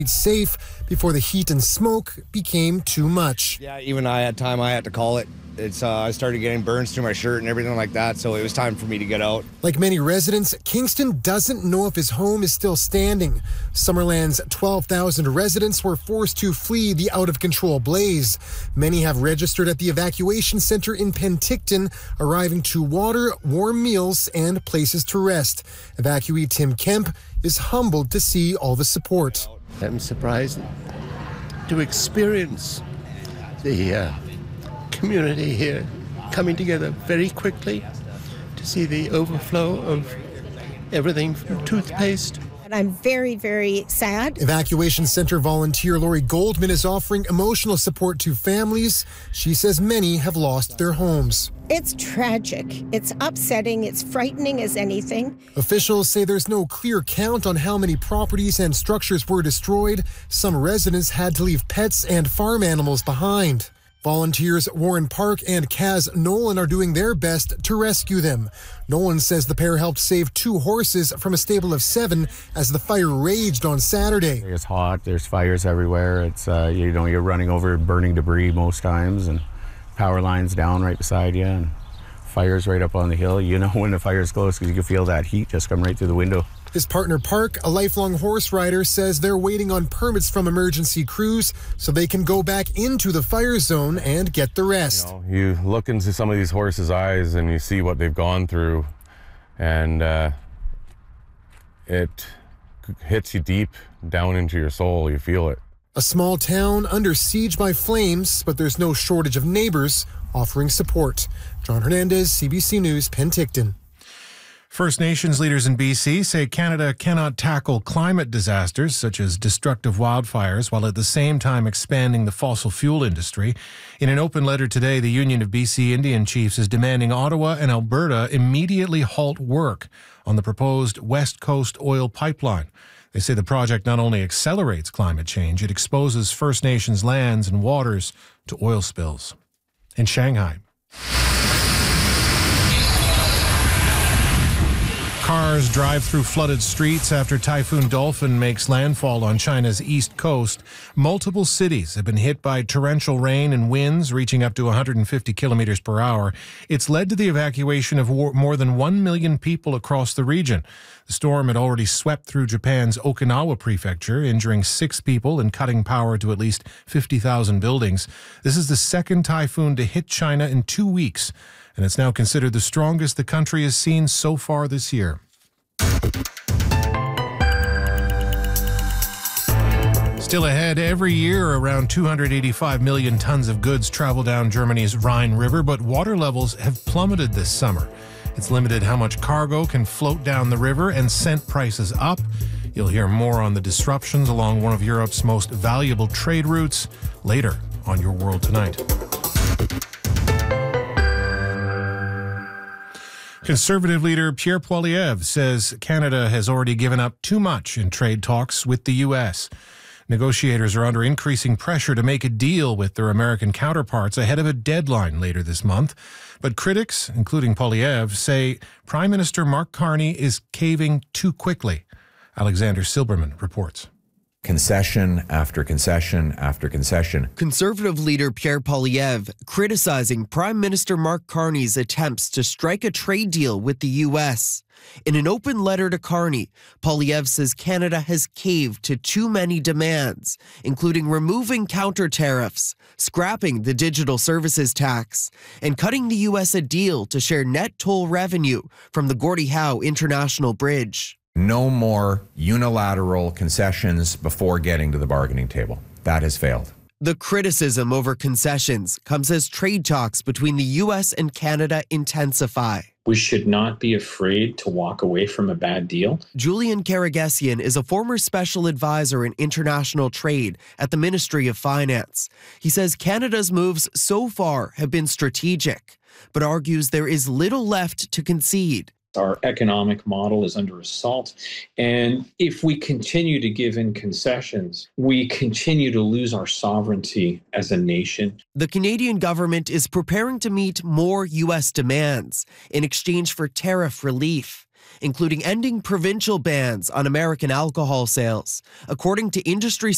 safe before the heat and smoke became too much. Yeah, even I had to call it. I started getting burns through my shirt and everything like that, so it was time for me to get out. Like many residents, Kingston doesn't know if his home is still standing. Summerland's 12,000 residents were forced to flee the out-of-control blaze. Many have registered at the evacuation center in Penticton, arriving to water, warm meals, and places to rest. Evacuee Tim Kemp is humbled to see all the support. I'm surprised to experience the community here coming together very quickly, to see the overflow of everything from toothpaste. And I'm very, very sad. Evacuation Center volunteer Lori Goldman is offering emotional support to families. She says many have lost their homes. It's tragic. It's upsetting. It's frightening as anything. Officials say there's no clear count on how many properties and structures were destroyed. Some residents had to leave pets and farm animals behind. Volunteers Warren Park and Kaz Nolan are doing their best to rescue them. Nolan says the pair helped save 2 horses from a stable of 7 as the fire raged on Saturday. It's hot, there's fires everywhere. It's, you're running over burning debris most times, and power lines down right beside you, and fires right up on the hill. You know when the fire's close because you can feel that heat just come right through the window. His partner Park, a lifelong horse rider, says they're waiting on permits from emergency crews so they can go back into the fire zone and get the rest. You look into some of these horses' eyes and you see what they've gone through, and it hits you deep down into your soul. You feel it. A small town under siege by flames, but there's no shortage of neighbors offering support. John Hernandez, CBC News, Penticton. First Nations leaders in BC say Canada cannot tackle climate disasters such as destructive wildfires while at the same time expanding the fossil fuel industry. In an open letter today, the Union of BC Indian Chiefs is demanding Ottawa and Alberta immediately halt work on the proposed West Coast oil pipeline. They say the project not only accelerates climate change, it exposes First Nations lands and waters to oil spills. In Shanghai, cars drive through flooded streets after Typhoon Dolphin makes landfall on China's east coast. Multiple cities have been hit by torrential rain and winds reaching up to 150 kilometers per hour. It's led to the evacuation of more than 1 million people across the region. The storm had already swept through Japan's Okinawa prefecture, injuring 6 people and cutting power to at least 50,000 buildings. This is the second typhoon to hit China in 2 weeks, and it's now considered the strongest the country has seen so far this year. Still ahead, every year around 285 million tons of goods travel down Germany's Rhine River, but water levels have plummeted this summer. It's limited how much cargo can float down the river and sent prices up. You'll hear more on the disruptions along one of Europe's most valuable trade routes later on Your World Tonight. Conservative leader Pierre Poilievre says Canada has already given up too much in trade talks with the U.S. Negotiators are under increasing pressure to make a deal with their American counterparts ahead of a deadline later this month. But critics, including Poilievre, say Prime Minister Mark Carney is caving too quickly. Alexander Silberman reports. Concession after concession after concession. Conservative leader Pierre Poilievre criticizing Prime Minister Mark Carney's attempts to strike a trade deal with the U.S. In an open letter to Carney, Poilievre says Canada has caved to too many demands, including removing counter tariffs, scrapping the digital services tax, and cutting the U.S. a deal to share net toll revenue from the Gordie Howe International Bridge. No more unilateral concessions before getting to the bargaining table. That has failed. The criticism over concessions comes as trade talks between the U.S. and Canada intensify. We should not be afraid to walk away from a bad deal. Julian Karagesian is a former special advisor in international trade at the Ministry of Finance. He says Canada's moves so far have been strategic, but argues there is little left to concede. Our economic model is under assault. And if we continue to give in concessions, we continue to lose our sovereignty as a nation. The Canadian government is preparing to meet more U.S. demands in exchange for tariff relief, including ending provincial bans on American alcohol sales, according to industry